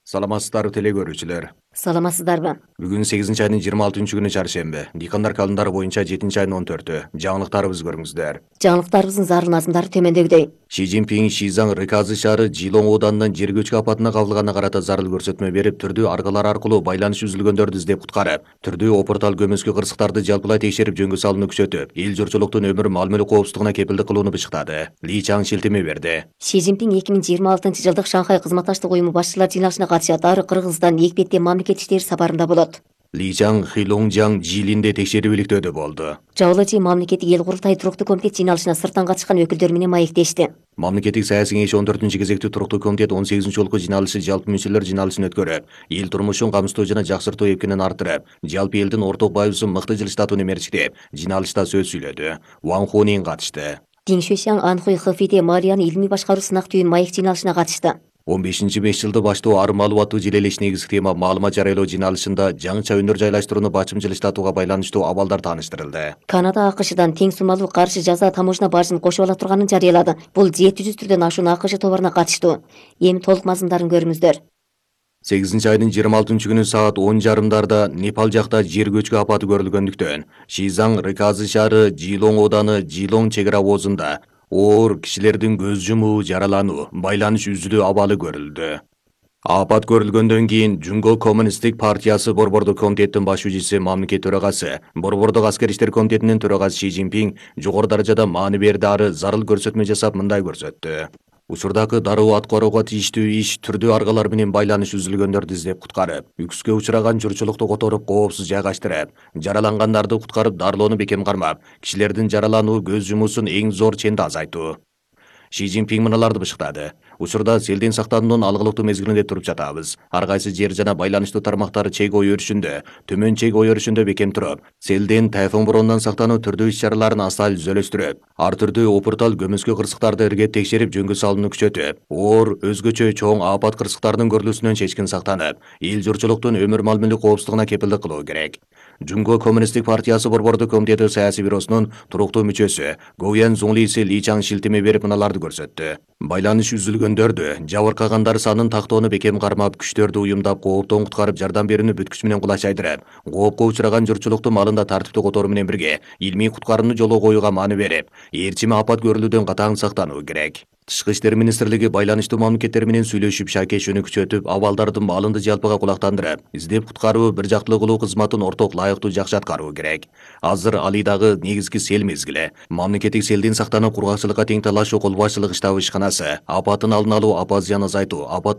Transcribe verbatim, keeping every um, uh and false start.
Саламатсыздарбы теле көрүүчүлөр. Саламатсыздарбы? Бүгүн сегизинчи айдын жыйырма алтынчы күнү чаршемби. Дыйкандар календары боюнча жетинчи айдын он төртү. Жаңылыктарыбызды көрүңүздөр. Жаңылыктарыбыздын зарыл назымдары төмөндөгүдөй. Ши Цзиньпин Шизаң Рыказы шаары Жилоң ооданынан жер көчкү апатына кабылганына карата зарыл көрсөтмө берип, түрдүү аргалар аркылуу байланыш үзүлгөндөрдү издеп куткарып, түрдүү опуртал көмөскө кырсыктарды жалпылай текшерип жөнгө салууну күчөтүп, эл журтчулуктун өмүр мал-мүлк коопсуздугуна кепилдик кылууну бышыктады. Ли Чаң шилтеме берди. Ши Цзиньпин эки миң жыйырма алтынчы жылдык Шанхай кызматташтык уюму башчылар жыйналышына катышат. Ары Кыргызстан Экбетте мамлекет иштери сапарында болот. Ли Чаң Хилоңжаң Жилинде текшерүү иликтөөдө болду. Жабылачы мамлекеттик эл курултай туруктуу комитет жыйналышына сырттан катышкан өкүлдөр менен маектешти. Мамлекеттик саясий кеңеш он төртүнчү кезектүү туруктуу комитет он сегизинчи жолку жыйналышы жалпы мүчөлөр жыйналышын өткөрүп, эл турмушун камсыздоо жана жакшыртуу эпкенин арттырып, жалпы элдин орток байыбызын мыкты жылыштатууну эмерчиктеп, жыйналышта сөз сүйлөдү. Ван Хунин катышты. Дин Шуйшаң Анхуй Хэфиде Марияны илмий башкаруу сынак түйүн маек жыйналышына катышты. он бешинчи беш жылды баштоо ар маалыматтуу желелеш негизги тема маалымат жарыялоо жыйналышында жаңыча өнөр жайлаштырууну бачым жылыштатууга байланыштуу абалдар тааныштырылды. Канада АКШдан тең суммалуу каршы жаза таможня бажын кошуп ала турганын жарыялады. Бул жети жүз түрдөн ашуун АКШ товаруна катыштуу. Эми толук мазмундарын көрүңүздөр. сегизинчи айдын жыйырма алтынчы күнү саат он жарымдарда Непал жакта жер көчкү апаты көрүлгөндүктөн Шизаң Рыказы шаары Жилоң ооданы Жилоң чек ара обозунда оор кишилердин көз жумуу, жаралануу, байланыш үзүлүү абалы көрүлдү. Апат көрүлгөндөн кийин Жунго Коммунисттик партиясы Борбордук комитеттин башчысы мамлекет төрагасы, Борбордук аскер иштер комитетинин төрагасы Ши Цзиньпин жогору даражада маани берди, ары зарыл көрсөтмө жасап мындай көрсөттү. Учурдагы дароо аткарууга тийиштүү иш түрдүү аргалар менен байланыш үзүлгөндөрдү издеп куткарып, үкүскө учураган журтчулукту которуп, коопсуз жайгаштырып, жаралангандарды куткарып, дарылоону бекем кармап, кишилердин жаралануу, көз жумуусун эң зор ченде азайтуу. Ши Цзиньпин мыналарды бышыктады. Учурда селден сактануунун алгылыктуу мезгилинде туруп жатабыз. Ар кайсы жер жана байланыштуу тармактары чек ой өрүшүндө, төмөн чек ой өрүшүндө бекем туруп, селден, тайфун боронунан сактануу түрдүү иш-чараларын астал үзөлөштүрүп, ар түрдүү опуртал көмөскө кырсыктарды иргеп текшерип жөнгө салууну күчөтүп, оор, өзгөчө чоң апат кырсыктардын көрүлүүсүнөн чечкин сактанып, эл журтчулуктун өмүр мал-мүлк коопсуздугуна кепилдик кылуу керек. Жунго Коммунисттик партиясы Борбордук комитети саясий бюросунун туруктуу мүчөсү Гоуян Зуңлиси Ли Чаң шилтеме берип мыналарды көрсөттү. Байланыш үзүлгөндөрдү, жабыркагандар санын тактоону бекем кармап, күчтөрдү уюмдап, кооптон куткарып, жардам берүүнү бүткүч менен кулачайдырып, коопко учураган журтчулуктун малында тартиптүү которуу менен бирге илмий куткарууну жолго коюуга маани берип, ээрчими апат көрүлүүдөн катаң сактануу керек. Тышкы иштер министрлиги байланыштуу мамлекеттер менен сүйлөшүп, шакешүүнү күчөтүп, абалдардын маалынды жалпыга кулактандырып, издеп куткаруу, бир жактылуу кылуу кызматын орток лайыктуу жакшы аткаруу керек. Азыр Алидагы негизги сел мезгили. Мамлекеттик селдин сактануу, кургакчылыкка тең талашуу кол башчылык штабы ишканасы, апаттын алдын алуу, апат зыянын азайтуу, апат